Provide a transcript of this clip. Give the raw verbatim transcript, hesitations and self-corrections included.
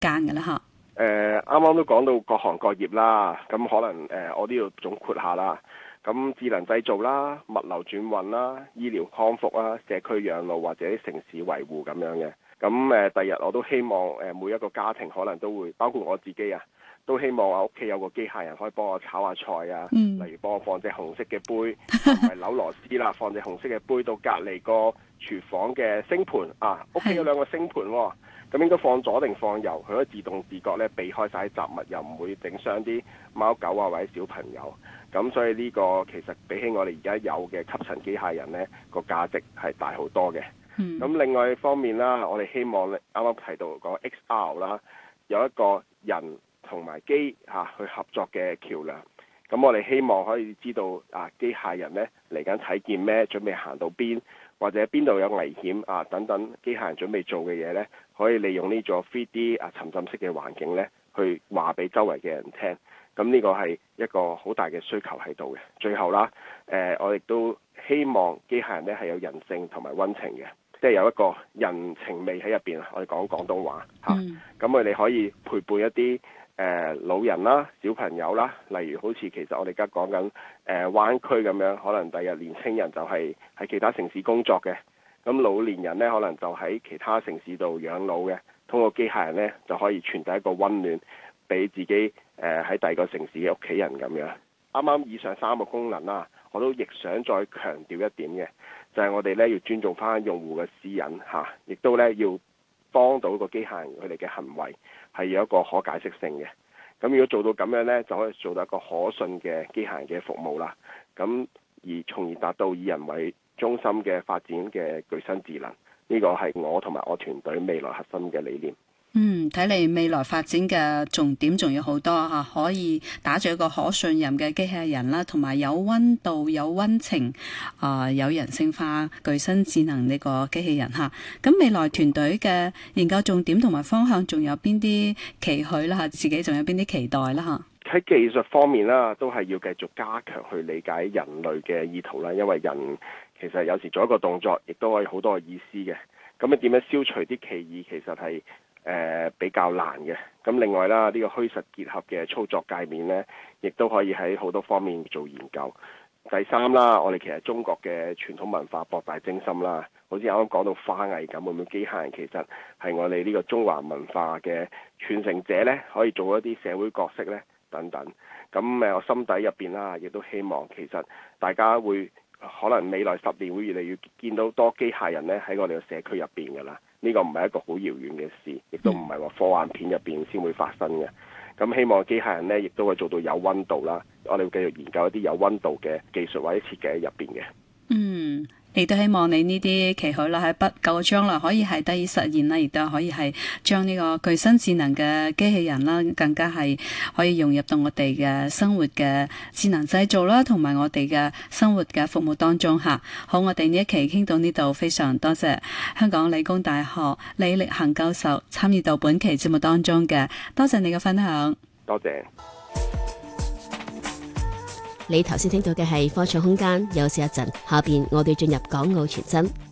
間嘅咧？嚇。 誒啱啱都講到各行各業啦，咁可能誒、呃、我都要總括下啦。咁智能製造啦、物流轉運啦、醫療康復啦、社區養老或者啲城市維護咁樣嘅。咁誒第日我都希望誒、呃、每一個家庭可能都會，包括我自己啊，都希望我屋企有個機械人可以幫我炒下菜啊， 嗯、 例如幫我放隻紅色嘅杯，唔係扭螺絲啦，放隻紅色嘅杯到隔離個廚房嘅星盤啊，屋企有兩個星盤喎、哦。咁應該放左定放右，佢可以自動自覺咧避開晒啲雜物，又唔會整傷啲貓狗啊或者小朋友。咁所以呢個其實比起我哋而家有嘅吸塵機械人呢，個價值係大好多嘅。咁、嗯、另外一方面啦，我哋希望咧啱啱提到講 X R 啦，有一個人同埋機嚇去合作嘅橋梁。咁我哋希望可以知道啊，機械人呢嚟緊睇見咩，準備行到邊，或者邊度有危險啊等等，機械人準備做嘅嘢呢，可以利用呢個 three D 啊沉浸式嘅環境呢，去話俾周圍嘅人聽。咁呢個係一個好大嘅需求喺度嘅。最後啦，誒、呃、我亦都希望機械人呢係有人性同埋溫情嘅，即係有一個人情味喺入邊。我哋講廣東話嚇，咁我哋可以陪伴一啲誒、呃、老人啦、小朋友啦，例如好似其實我哋而家講緊誒灣區咁樣，可能第日年青人就係喺其他城市工作嘅，咁老年人呢，可能就喺其他城市度養老嘅，通過機械人呢，就可以傳遞一個溫暖俾自己誒喺第二個城市嘅屋企人咁樣。啱啱以上三個功能啦，我都亦想再強調一點嘅，就係、是、我哋呢要尊重翻用戶嘅私隱嚇，亦都呢要幫到個機械人佢哋嘅行為係有一個可解釋性嘅。咁如果做到咁樣呢，就可以做到一個可信嘅機械人嘅服務啦。咁而從而達到以人為中心嘅發展嘅具身智能，呢、這個係我同埋我團隊未來核心嘅理念。 嗯，睇嚟未來發展嘅重點仲有好多吓，可以打造一個可信任嘅機械人啦，同埋有溫度、有溫情，啊、呃，有人性化、具身智能呢個機器人吓。咁未來團隊嘅研究重點同埋方向，仲有邊啲期許啦吓？自己仲有邊啲期待啦吓？ 喺技術方面啦，都係要繼續加強去理解人類嘅意圖啦，因為人其實有時做一個動作，亦都可以好多意思嘅。咁你點樣消除啲歧義，其實係誒、呃、比較難嘅。咁另外啦，呢、這個虛實結合嘅操作界面呢，亦都可以喺好多方面做研究。第三啦，我哋其實中國嘅傳統文化博大精深啦，好似啱啱講到花藝咁，會唔會機械人其實係我哋呢個中華文化嘅傳承者呢，可以做一啲社會角色呢？等等。咁誒，我心底入邊啦，亦都希望其實大家會可能未來十年會越嚟越見到多機械人咧喺我哋嘅社區入邊㗎啦。呢個唔係一個好遙遠嘅事，亦都唔係話科幻片入邊先會發生嘅。咁希望機械人咧，亦都會做到有溫度啦。我哋會繼續研究一啲有溫度嘅技術或者設計喺入邊嘅。 嗯。亦都希望你呢啲期許啦，喺不久嘅將來可以係得以實現啦，亦都可以係將呢個具身智能嘅機器人啦，更加係可以融入到我哋嘅生活嘅智能製造啦，同埋我哋嘅生活嘅服務當中吓。好，我哋呢一期傾到呢度，非常多謝香港理工大學李力恒教授參與到本期節目當中嘅，多謝你嘅分享。 多謝。 你頭先聽到嘅係科創空間，休息一陣，下邊我哋進入港澳傳真。